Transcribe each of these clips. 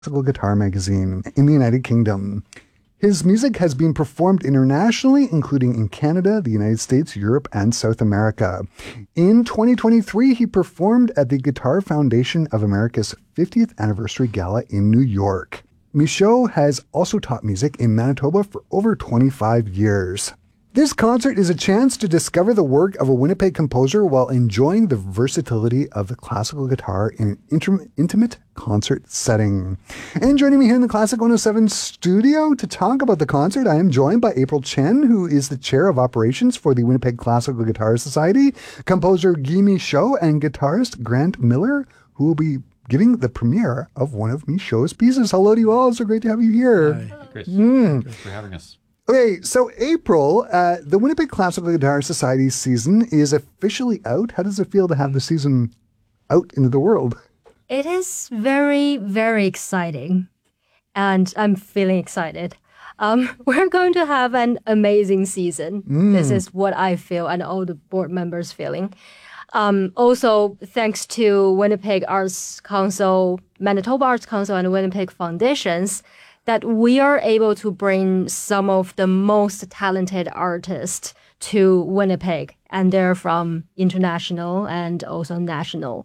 Classical Guitar Magazine in the United Kingdom. His music has been performed internationally, including in Canada, the United States, Europe, and South America. In 2023, he performed at the Guitar Foundation of America's 50th anniversary gala in New York. Michaud has also taught music in Manitoba for over 25 years. This concert is a chance to discover the work of a Winnipeg composer while enjoying the versatility of the classical guitar in an intimate concert setting. And joining me here in the Classic 107 studio to talk about the concert, I am joined by April Chen, who is the Chair of Operations for the Winnipeg Classical Guitar Society, composer Guy Michaud, and guitarist Grant Miller, who will be giving the premiere of one of Michaud's pieces. Hello to you all. It's so great to have you here. Hi, Chris. Thanks for having us. Okay, so April, the Winnipeg Classical Guitar Society season is officially out. How does it feel to have the season out into the world? It is very, very exciting, and I'm feeling excited. We're going to have an amazing season. This is what I feel and all the board members feeling. Also, thanks to Winnipeg Arts Council, Manitoba Arts Council, and Winnipeg Foundations, that we are able to bring some of the most talented artists to Winnipeg, and they're from international and also national.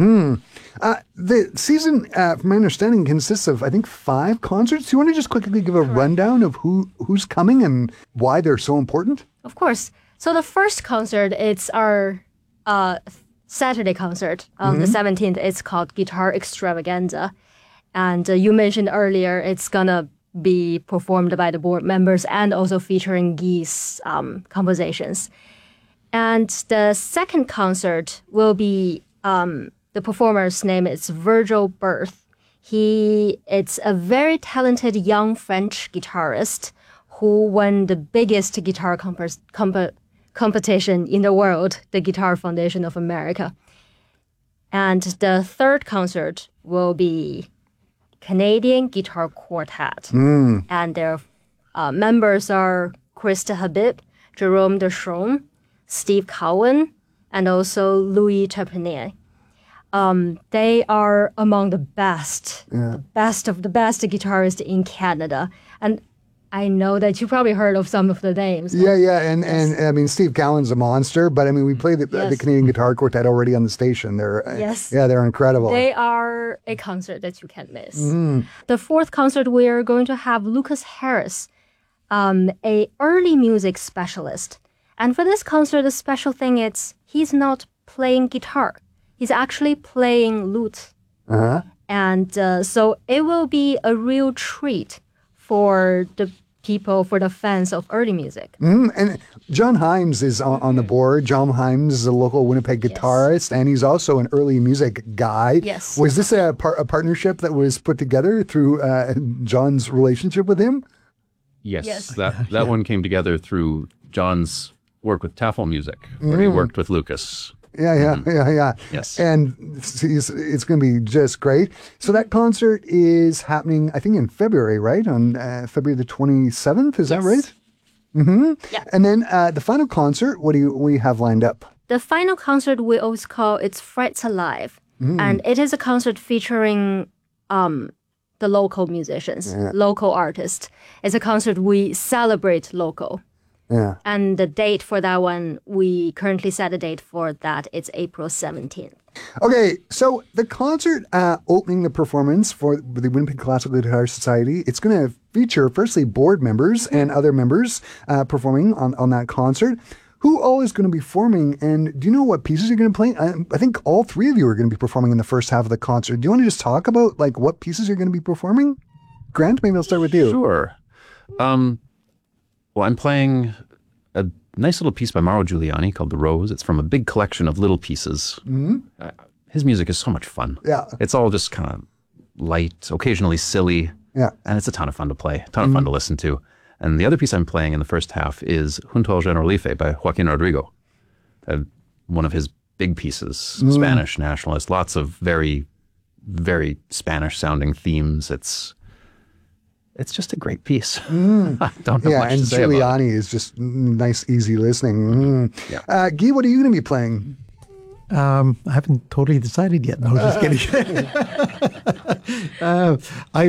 The season, from my understanding, consists of, I think, 5 concerts. Do you want to just quickly give a rundown of who's coming and why they're so important? Of course. So the first concert, it's our Saturday concert on the 17th. It's called Guitar Extravaganza. And you mentioned earlier, it's going to be performed by the board members and also featuring Guy's compositions. And the second concert will be, the performer's name is Virgil Berth. It's a very talented young French guitarist who won the biggest guitar competition in the world, the Guitar Foundation of America. And the third concert will be Canadian Guitar Quartet. And their members are Krista Habib, Jerome Deschamps, Steve Cowan, and also Louis Trepanier. They are among the best of the best guitarists in Canada. And I know that you probably heard of some of the names. Yeah, and I mean, Steve Cowan's a monster, but I mean, we played the Canadian Guitar Quartet already on the station. They're incredible. They are a concert that you can't miss. The fourth concert, we're going to have Lucas Harris, a early music specialist. And for this concert, the special thing is he's not playing guitar. He's actually playing lute. And so it will be a real treat for the people, for the fans of early music. And John Himes is on the board. John Himes is a local Winnipeg guitarist, and he's also an early music guy. Yes. Was this a partnership that was put together through John's relationship with him? Yes. That one came together through John's work with Tafel Music, where he worked with Lucas. Yeah. Yes. And it's going to be just great. So that concert is happening, I think, in February, right? On February the 27th, is that right? Yeah. And then the final concert, what do we have lined up? The final concert we always call it's Frights Alive. And it is a concert featuring the local musicians, local artists. It's a concert we celebrate local. Yeah. And the date for that one, we currently set a date for that. It's April 17th. Okay, so the concert opening the performance for the Winnipeg Classical Guitar Society, it's going to feature, firstly, board members and other members performing on that concert. Who all is going to be performing, and do you know what pieces you're going to play? I think all 3 of you are going to be performing in the first half of the concert. Do you want to just talk about what pieces you're going to be performing? Grant, maybe I'll start with you. Sure. Well, I'm playing a nice little piece by Mauro Giuliani called The Rose. It's from a big collection of little pieces. His music is so much fun. Yeah. It's all just kind of light, occasionally silly. Yeah. And it's a ton of fun to play, a ton of fun to listen to. And the other piece I'm playing in the first half is Junto al Generalife by Joaquin Rodrigo. One of his big pieces, Spanish nationalist, lots of very, very Spanish-sounding themes. It's just a great piece. I don't know much to say about it. Giuliani is just nice, easy listening. Guy, what are you going to be playing? I haven't totally decided yet. No, just kidding. I